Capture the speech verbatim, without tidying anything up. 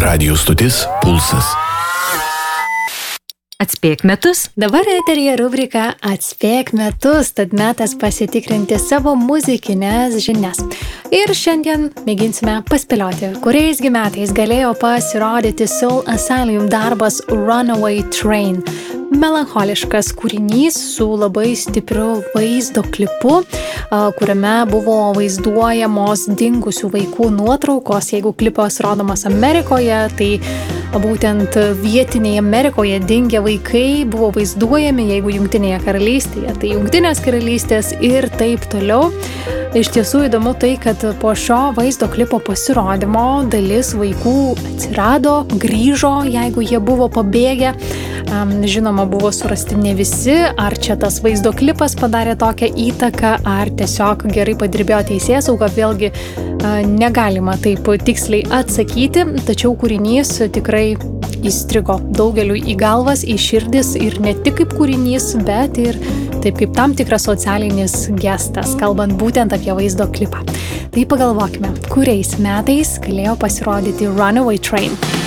Radio stotis Pulsas. Atspėk metus. Dabar eteryje rubrika Atspėk metus, tad metas pasitikrinti savo muzikinės žinias. Ir šiandien mėginsime paspėlioti, kuriais gi metais galėjo pasirodyti Soul Asylum darbas Runaway Train. Melancholiškas kūrinys su labai stipriu vaizdo klipu, kuriame buvo vaizduojamos dingusių vaikų nuotraukos. Jeigu klipas rodomas Amerikoje, tai būtent vietiniai Amerikoje dingę vaikai buvo vaizduojami, jeigu Jungtinėje karalystėje, tai Jungtinės karalystės ir taip toliau. Iš tiesų įdomu tai, kad po šio vaizdo klipo pasirodymo dalis vaikų atsirado, grįžo, jeigu jie buvo pabėgę. Žinoma, buvo surasti ne visi, ar čia tas vaizdo klipas padarė tokią įtaką, ar tiesiog gerai padirbėjo teisėsauga, vėlgi negalima taip tiksliai atsakyti, tačiau kūrinys tikrai įstrigo daugeliui į galvas, į širdis ir ne tik kaip kūrinys, bet ir taip kaip tam tikras socialinis gestas, kalbant būtent apie vaizdo klipą. Tai pagalvokime, kuriais metais galėjo pasirodyti Runaway Train.